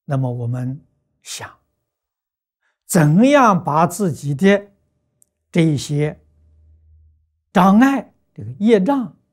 那么我们想，怎样把自己的这一些障碍、这个业障